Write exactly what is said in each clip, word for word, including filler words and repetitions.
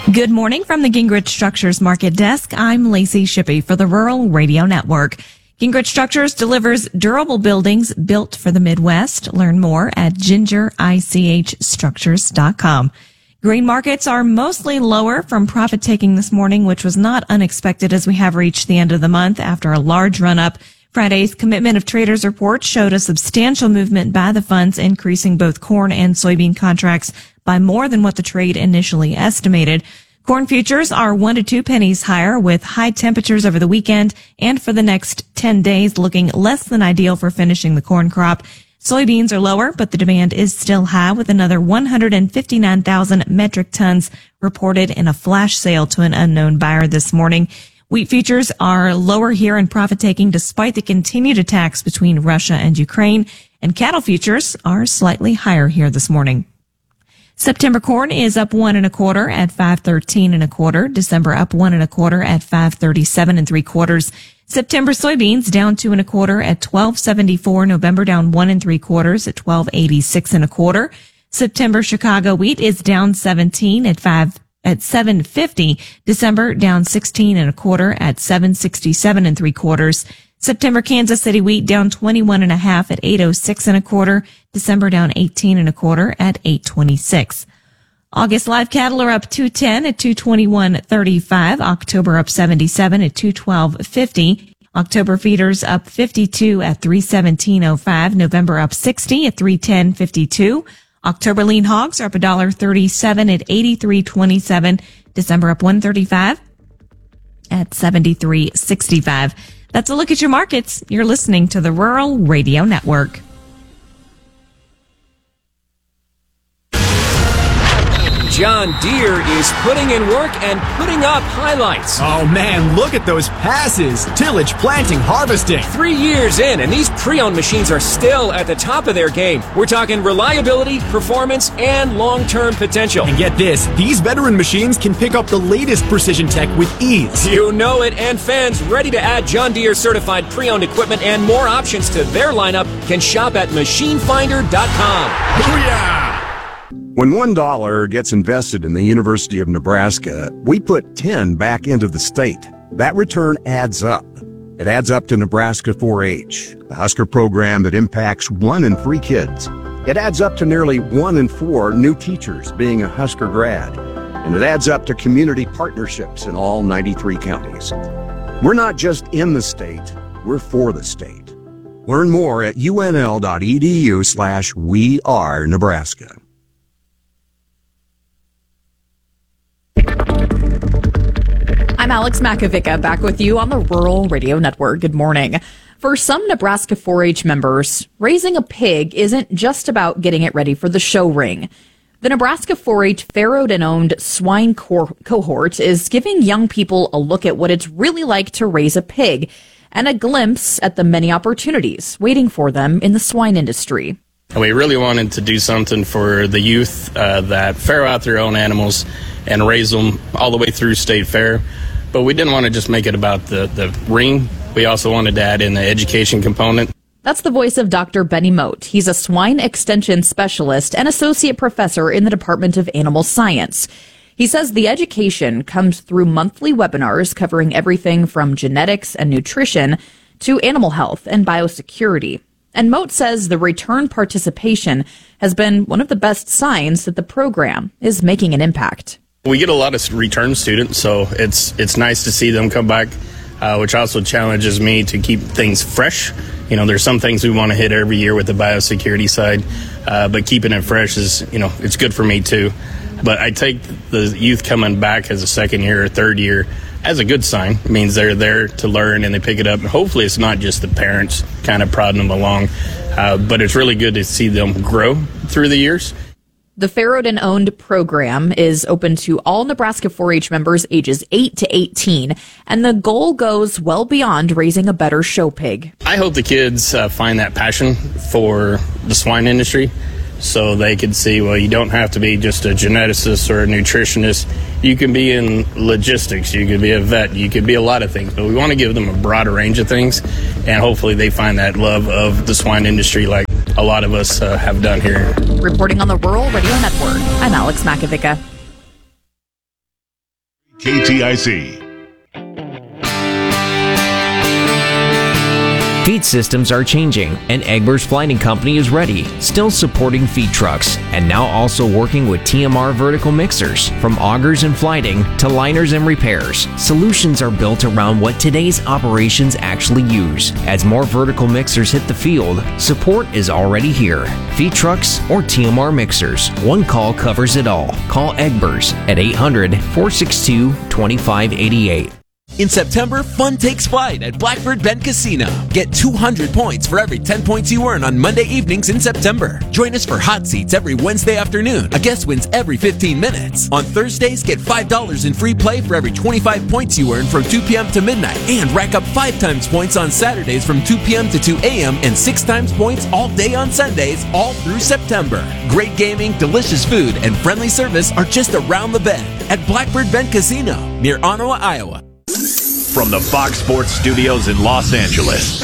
Good morning from the Gingrich Structures Market Desk. I'm Lacey Shippey for the Rural Radio Network. Gingrich Structures delivers durable buildings built for the Midwest. Learn more at ginger ich structures dot com. Grain markets are mostly lower from profit taking this morning, which was not unexpected as we have reached the end of the month after a large run up. Friday's Commitment of Traders report showed a substantial movement by the funds, increasing both corn and soybean contracts by more than what the trade initially estimated. Corn futures are one to two pennies higher, with high temperatures over the weekend and for the next ten days looking less than ideal for finishing the corn crop. Soybeans are lower, but the demand is still high, with another one hundred fifty-nine thousand metric tons reported in a flash sale to an unknown buyer this morning. Wheat futures are lower here in profit taking despite the continued attacks between Russia and Ukraine, and cattle futures are slightly higher here this morning. September corn is up one and a quarter at five thirteen and a quarter. December up one and a quarter at five thirty-seven and three quarters. September soybeans down two and a quarter at twelve seventy-four. November down one and three quarters at twelve eighty-six and a quarter. September Chicago wheat is down seventeen at five at seven fifty. December down sixteen and a quarter at seven sixty-seven and three quarters. September Kansas City wheat down twenty-one and a half at eight oh six and a quarter. December down eighteen and a quarter at eight twenty-six. August live cattle are up two ten at two twenty-one thirty-five. October up seventy-seven at two twelve fifty. October feeders up fifty-two at three seventeen oh five. November up sixty at three ten fifty-two. October lean hogs are up one dollar thirty-seven at eighty-three twenty-seven. December up one thirty-five at seventy-three sixty-five. That's a look at your markets. You're listening to the Rural Radio Network. John Deere is putting in work and putting up highlights. Oh man, look at those passes. Tillage, planting, harvesting. Three years in, and these pre-owned machines are still at the top of their game. We're talking reliability, performance, and long-term potential. And get this, these veteran machines can pick up the latest precision tech with ease. You know it, and fans ready to add John Deere certified pre-owned equipment and more options to their lineup can shop at machine finder dot com. Booyah! When one dollar gets invested in the University of Nebraska, we put ten back into the state. That return adds up. It adds up to Nebraska four H, the Husker program that impacts one in three kids. It adds up to nearly one in four new teachers being a Husker grad. And it adds up to community partnerships in all ninety-three counties. We're not just in the state, we're for the state. Learn more at unl.edu slash we are Nebraska. I'm Alex Makovica, back with you on the Rural Radio Network. Good morning. For some Nebraska four H members, raising a pig isn't just about getting it ready for the show ring. The Nebraska four H farrowed and owned swine co- cohort is giving young people a look at what it's really like to raise a pig and a glimpse at the many opportunities waiting for them in the swine industry. We really wanted to do something for the youth uh, that farrow out their own animals and raise them all the way through state fair. But we didn't want to just make it about the, the ring. We also wanted to add in the education component. That's the voice of Doctor Benny Moat. He's a swine extension specialist and associate professor in the Department of Animal Science. He says the education comes through monthly webinars covering everything from genetics and nutrition to animal health and biosecurity. And Moat says the return participation has been one of the best signs that the program is making an impact. We get a lot of return students, so it's it's nice to see them come back, uh, which also challenges me to keep things fresh. You know, there's some things we want to hit every year with the biosecurity side, uh, but keeping it fresh is, you know, it's good for me too. But I take the youth coming back as a second year or third year as a good sign. It means they're there to learn and they pick it up. And hopefully it's not just the parents kind of prodding them along, uh, but it's really good to see them grow through the years. The farrowed and owned program is open to all Nebraska four H members ages eight to eighteen, and the goal goes well beyond raising a better show pig. I hope the kids uh, find that passion for the swine industry so they can see, well, you don't have to be just a geneticist or a nutritionist. You can be in logistics, you could be a vet, you could be a lot of things, but we want to give them a broader range of things, and hopefully they find that love of the swine industry like a lot of us uh, have done here. Reporting on the Rural Radio Network, I'm Alex Makovica. K T I C. Feed systems are changing, and Egbers Flighting Company is ready, still supporting feed trucks, and now also working with T M R vertical mixers. From augers and flighting to liners and repairs, solutions are built around what today's operations actually use. As more vertical mixers hit the field, support is already here. Feed trucks or T M R mixers, one call covers it all. Call Egbers at eight hundred, four six two, two five eight eight. In September, fun takes flight at Blackbird Bend Casino. Get two hundred points for every ten points you earn on Monday evenings in September. Join us for hot seats every Wednesday afternoon. A guest wins every fifteen minutes. On Thursdays, get five dollars in free play for every twenty-five points you earn from two p.m. to midnight. And rack up five times points on Saturdays from two p.m. to two a.m. and six times points all day on Sundays, all through September. Great gaming, delicious food, and friendly service are just around the bend at Blackbird Bend Casino near Ottawa, Iowa. From the Fox Sports Studios in Los Angeles,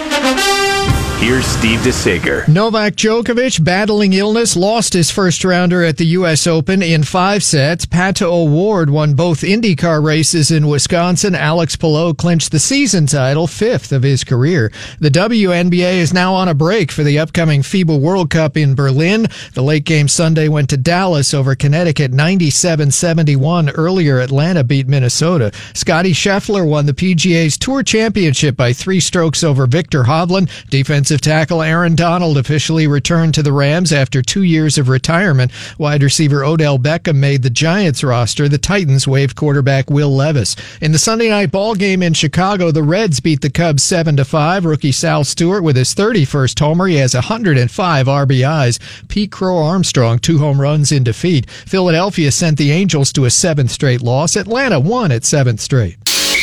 here's Steve DeSager. Novak Djokovic, battling illness, lost his first rounder at the U S Open in five sets. Pato O'Ward won both IndyCar races in Wisconsin. Alex Palou clinched the season title, fifth of his career. The W N B A is now on a break for the upcoming FIBA World Cup in Berlin. The late game Sunday went to Dallas over Connecticut, ninety-seven seventy-one. Earlier, Atlanta beat Minnesota. Scottie Scheffler won the P G A's Tour Championship by three strokes over Victor Hovland. Defensive tackle Aaron Donald officially returned to the Rams after two years of retirement. Wide receiver Odell Beckham made the Giants roster. The Titans waived quarterback Will Levis. In the Sunday night ball game in Chicago, the Reds beat the Cubs seven to five. Rookie Sal Stewart with his thirty-first homer. He has one hundred five R B Is. Pete Crow Armstrong, two home runs in defeat. Philadelphia sent the Angels to a seventh straight loss. Atlanta won at seventh straight.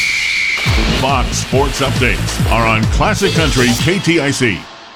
Fox Sports Updates are on Classic Country K T I C.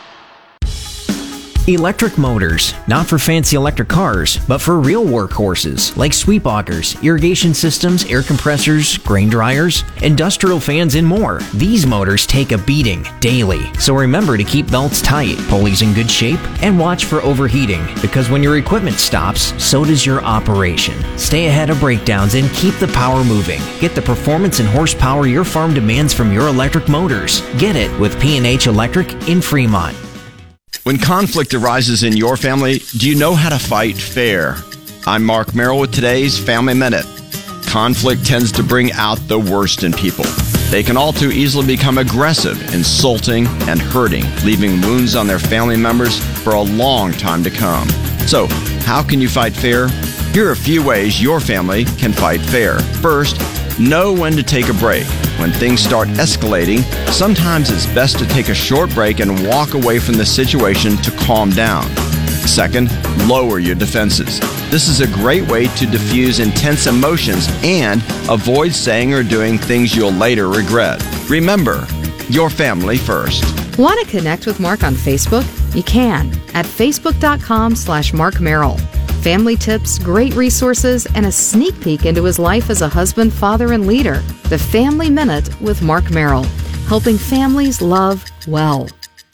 Electric motors, not for fancy electric cars, but for real workhorses like sweep augers, irrigation systems, air compressors, grain dryers, industrial fans, and more. These motors take a beating daily, so remember to keep belts tight, pulleys in good shape, and watch for overheating, because when your equipment stops, so does your operation. Stay ahead of breakdowns and keep the power moving. Get the performance and horsepower your farm demands from your electric motors. Get it with P and H Electric in Fremont. When conflict arises in your family, do you know how to fight fair? I'm Mark Merrill with today's Family Minute. Conflict tends to bring out the worst in people. They can all too easily become aggressive, insulting, and hurting, leaving wounds on their family members for a long time to come. So, how can you fight fair? Here are a few ways your family can fight fair. First, know when to take a break. When things start escalating, sometimes it's best to take a short break and walk away from the situation to calm down. Second, lower your defenses. This is a great way to diffuse intense emotions and avoid saying or doing things you'll later regret. Remember, your family first. Want to connect with Mark on Facebook? You can at facebook.com slash Mark Merrill. Family tips, great resources, and a sneak peek into his life as a husband, father, and leader. The Family Minute with Mark Merrill, helping families love well.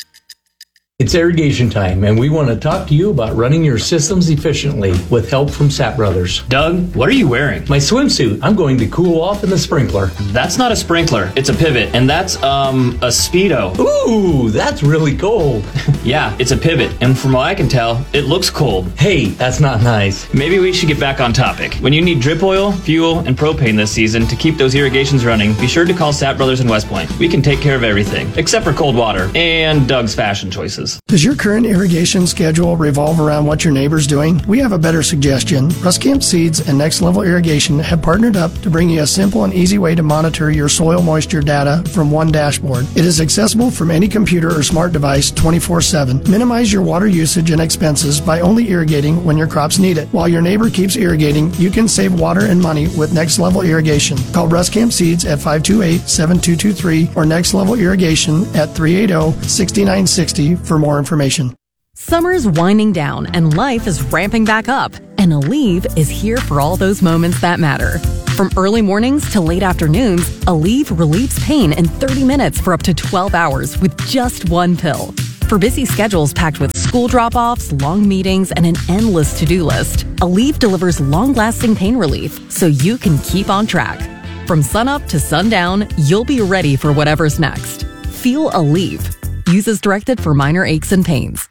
It's irrigation time, and we want to talk to you about running your systems efficiently with help from Sapp Brothers. Doug, what are you wearing? My swimsuit. I'm going to cool off in the sprinkler. That's not a sprinkler. It's a pivot, and that's, um, a Speedo. Ooh, that's really cold. Yeah, it's a pivot, and from what I can tell, it looks cold. Hey, that's not nice. Maybe we should get back on topic. When you need drip oil, fuel, and propane this season to keep those irrigations running, be sure to call Sapp Brothers in West Point. We can take care of everything, except for cold water and Doug's fashion choices. Does your current irrigation schedule revolve around what your neighbor's doing? We have a better suggestion. Ruskamp Seeds and Next Level Irrigation have partnered up to bring you a simple and easy way to monitor your soil moisture data from one dashboard. It is accessible from any computer or smart device twenty-four seven. Minimize your water usage and expenses by only irrigating when your crops need it. While your neighbor keeps irrigating, you can save water and money with Next Level Irrigation. Call Ruskamp Seeds at five two eight, seven two two three or Next Level Irrigation at three eight zero, six nine six zero for more information. Summer's winding down and life is ramping back up, and Aleve is here for all those moments that matter. From early mornings to late afternoons, Aleve relieves pain in thirty minutes for up to twelve hours with just one pill. For busy schedules packed with school drop-offs, long meetings, and an endless to-do list, Aleve delivers long-lasting pain relief so you can keep on track. From sunup to sundown, you'll be ready for whatever's next. Feel Aleve. Use as directed for minor aches and pains.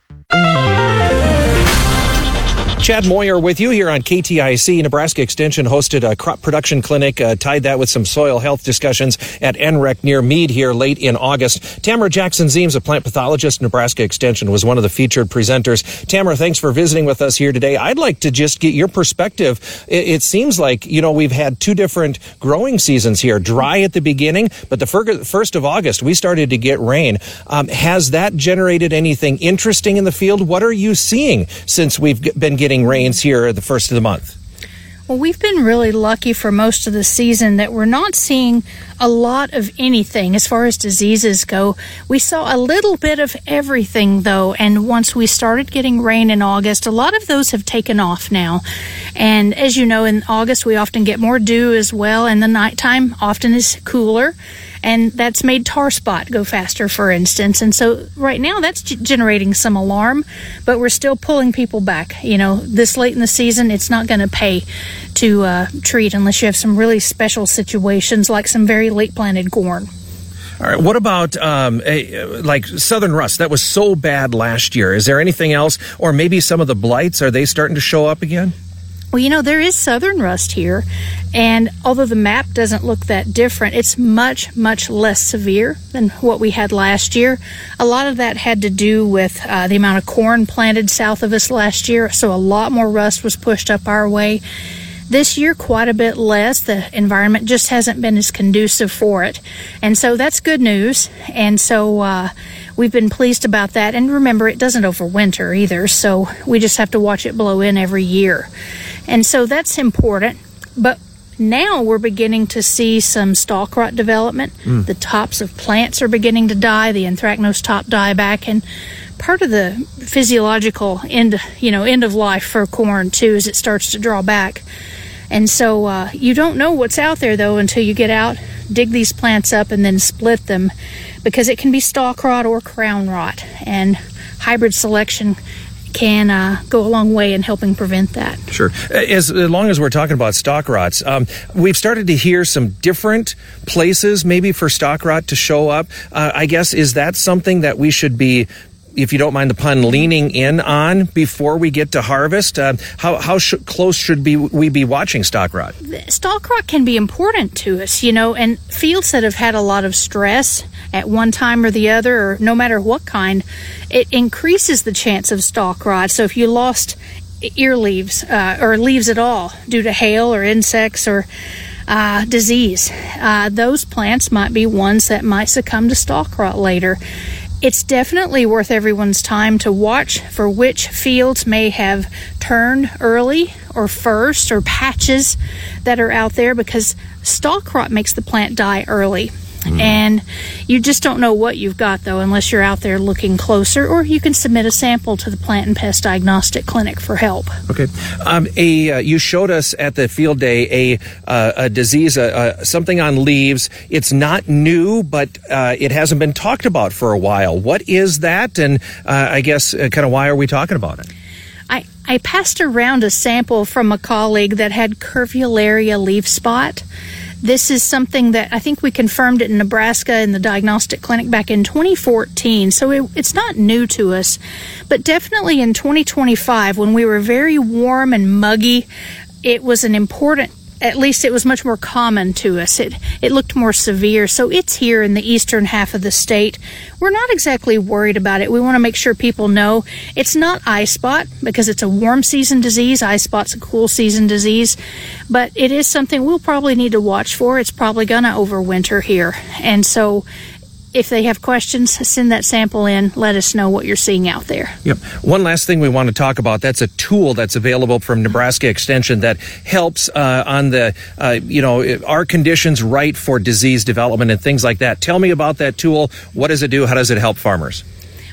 Chad Moyer with you here on K T I C. Nebraska Extension hosted a crop production clinic, uh, tied that with some soil health discussions at N R E C near Meade here late in August. Tamara Jackson-Zeems, a plant pathologist, Nebraska Extension, was one of the featured presenters. Tamara, thanks for visiting with us here today. I'd like to just get your perspective. It, it seems like, you know, we've had two different growing seasons here, dry at the beginning, but the first of August, we started to get rain. Um, has that generated anything interesting in the field? What are you seeing since we've been getting rains here at the first of the month? Well, we've been really lucky for most of the season that we're not seeing a lot of anything as far as diseases go. We saw a little bit of everything, though, and once we started getting rain in August, a lot of those have taken off now. And as you know, in August, we often get more dew as well, and the nighttime often is cooler. And that's made tar spot go faster, for instance. And so right now that's g- generating some alarm, but we're still pulling people back. You know, this late in the season, it's not going to pay to uh, treat unless you have some really special situations like some very late planted corn. All right. What about um, a, like southern rust? That was so bad last year. Is there anything else? Or maybe some of the blights, are they starting to show up again? Well, you know, there is southern rust here, and although the map doesn't look that different, it's much, much less severe than what we had last year. A lot of that had to do with uh, the amount of corn planted south of us last year, so a lot more rust was pushed up our way. This year, quite a bit less. The environment just hasn't been as conducive for it, and so that's good news, and so uh, we've been pleased about that. And remember, it doesn't overwinter either, so we just have to watch it blow in every year. And so that's important, but now we're beginning to see some stalk rot development. Mm. The tops of plants are beginning to die, the anthracnose top dieback, and part of the physiological end, you know, end of life for corn too, as it starts to draw back. And so uh, you don't know what's out there, though, until you get out, dig these plants up, and then split them, because it can be stalk rot or crown rot, and hybrid selection can uh, go a long way in helping prevent that. Sure. As, as long as we're talking about stalk rots, um, we've started to hear some different places maybe for stalk rot to show up. Uh, I guess, is that something that we should be, if you don't mind the pun, leaning in on before we get to harvest? Uh, how how sh- close should be we be watching stalk rot? Stalk rot can be important to us, you know, and fields that have had a lot of stress at one time or the other, or no matter what kind, it increases the chance of stalk rot. So if you lost ear leaves uh, or leaves at all due to hail or insects or uh, disease, uh, those plants might be ones that might succumb to stalk rot later. It's definitely worth everyone's time to watch for which fields may have turned early or first, or patches that are out there, because stalk rot makes the plant die early. Mm. And you just don't know what you've got, though, unless you're out there looking closer, or you can submit a sample to the Plant and Pest Diagnostic Clinic for help. Okay. Um, a uh, you showed us at the field day a uh, a disease, uh, uh, something on leaves. It's not new, but uh, it hasn't been talked about for a while. What is that? And uh, I guess uh, kind of why are we talking about it? I, I passed around a sample from a colleague that had Curvularia leaf spot. This is something that I think we confirmed it in Nebraska in the diagnostic clinic back in twenty fourteen, so it, it's not new to us. But definitely in twenty twenty-five, when we were very warm and muggy, it was an important, at least it was much more common to us. It it looked more severe. So it's here in the eastern half of the state. We're not exactly worried about it. We want to make sure people know it's not eye spot, because it's a warm season disease. Eye spot's a cool season disease. But it is something we'll probably need to watch for. It's probably going to overwinter here. And so if they have questions, send that sample in. Let us know what you're seeing out there. Yep. One last thing we want to talk about, that's a tool that's available from Nebraska Extension that helps uh, on the, uh, you know, are conditions right for disease development and things like that. Tell me about that tool. What does it do? How does it help farmers?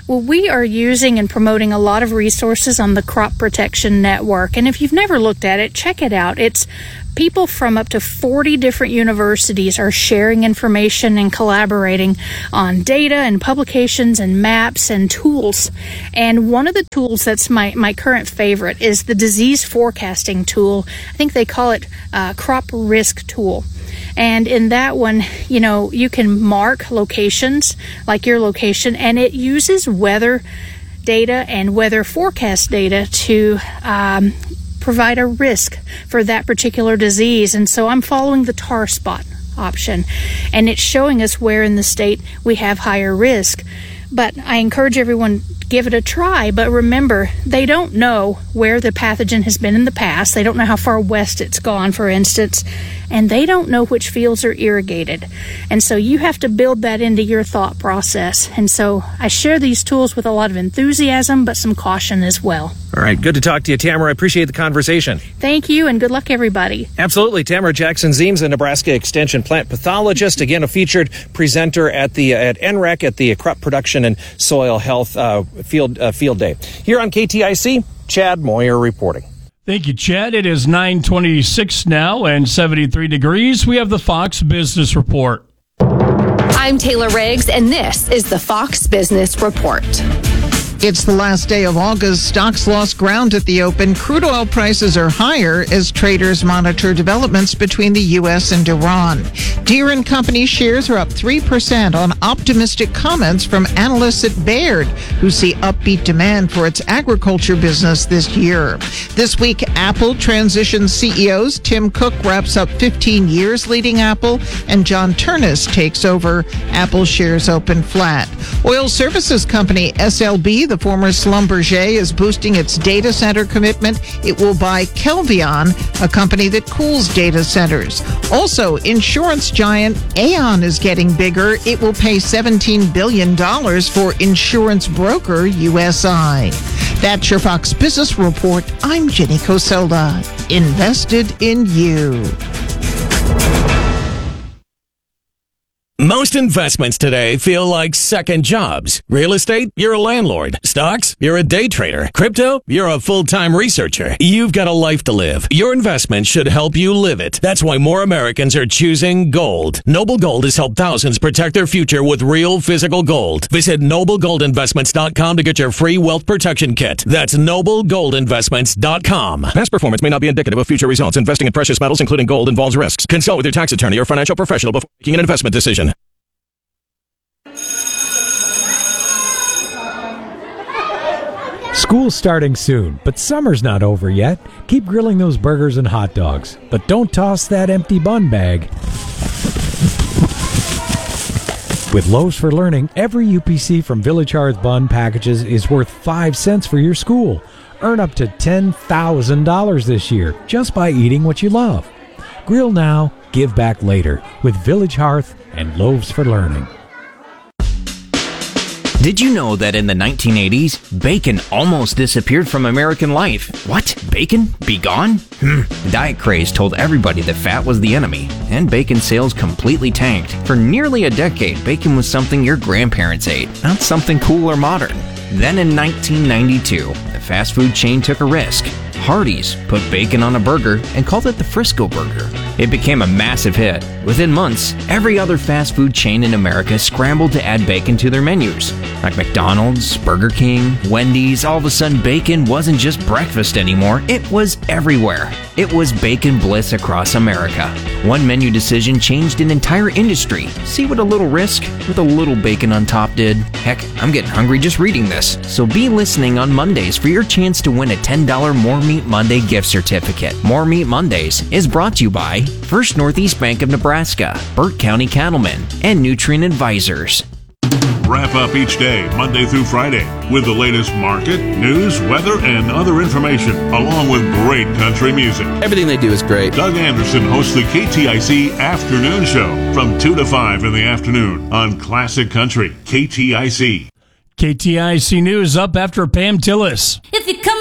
Well, we are using and promoting a lot of resources on the Crop Protection Network. And if you've never looked at it, check it out. It's people from up to forty different universities are sharing information and collaborating on data and publications and maps and tools. And one of the tools that's my, my current favorite is the disease forecasting tool. I think they call it uh, Crop Risk Tool. And in that one, you know, you can mark locations like your location, and it uses weather data and weather forecast data to um, provide a risk for that particular disease. And so I'm following the tar spot option, and it's showing us where in the state we have higher risk. But I encourage everyone, give it a try. But remember, they don't know where the pathogen has been in the past. They don't know how far west it's gone, for instance, and they don't know which fields are irrigated. And so you have to build that into your thought process. And so I share these tools with a lot of enthusiasm, but some caution as well. All right, good to talk to you, Tamara. I appreciate the conversation. Thank you, and good luck, everybody. Absolutely. Tamara Jackson-Zeems, a Nebraska Extension plant pathologist, again, a featured presenter at the uh, at N R E C at the Crop Production and Soil Health uh, Field uh, Field Day. Here on K T I C, Chad Moyer reporting. Thank you, Chad. It is nine twenty-six now and seventy-three degrees. We have the Fox Business Report. I'm Taylor Riggs, and this is the Fox Business Report. It's the last day of August. Stocks lost ground at the open. Crude oil prices are higher as traders monitor developments between the U S and Iran. Deere and Company shares are up three percent on optimistic comments from analysts at Baird, who see upbeat demand for its agriculture business this year. This week, Apple transitions C E Os. Tim Cook wraps up fifteen years leading Apple, and John Turnus takes over. Apple shares open flat. Oil services company S L B, the former Schlumberger, is boosting its data center commitment. It will buy Kelvion, a company that cools data centers. Also, insurance giant Aon is getting bigger. It will pay seventeen billion dollars for insurance broker U S I. That's your Fox Business Report. I'm Jenny Coselda. Invested in you. Most investments today feel like second jobs. Real estate, you're a landlord. Stocks, you're a day trader. Crypto, you're a full-time researcher. You've got a life to live. Your investment should help you live it. That's why more Americans are choosing gold. Noble Gold has helped thousands protect their future with real physical gold. Visit noble gold investments dot com to get your free wealth protection kit. That's noble gold investments dot com. Past performance may not be indicative of future results. Investing in precious metals, including gold, involves risks. Consult with your tax attorney or financial professional before making an investment decision. School's starting soon, but summer's not over yet. Keep grilling those burgers and hot dogs, but don't toss that empty bun bag. With Loaves for Learning, every U P C from Village Hearth Bun packages is worth five cents for your school. Earn up to ten thousand dollars this year just by eating what you love. Grill now, give back later with Village Hearth and Loaves for Learning. Did you know that in the nineteen eighties, bacon almost disappeared from American life? What? Bacon? Be gone? Hmm. The diet craze told everybody that fat was the enemy, and bacon sales completely tanked. For nearly a decade, bacon was something your grandparents ate, not something cool or modern. Then in nineteen ninety-two, the fast food chain took a risk. Hardee's put bacon on a burger and called it the Frisco Burger. It became a massive hit. Within months, every other fast food chain in America scrambled to add bacon to their menus. Like McDonald's, Burger King, Wendy's, all of a sudden bacon wasn't just breakfast anymore, it was everywhere. It was bacon bliss across America. One menu decision changed an entire industry. See what a little risk with a little bacon on top did? Heck, I'm getting hungry just reading this. So be listening on Mondays for your chance to win a ten dollars More Meat Monday gift certificate. More Meat Mondays is brought to you by First Northeast Bank of Nebraska, Burt County Cattlemen, and Nutrient Advisors. Wrap up each day, Monday through Friday, with the latest market, news, weather, and other information, along with great country music. Everything they do is great. Doug Anderson hosts the K T I C Afternoon Show from two to five in the afternoon on Classic Country, K T I C. K T I C News up after Pam Tillis. If you come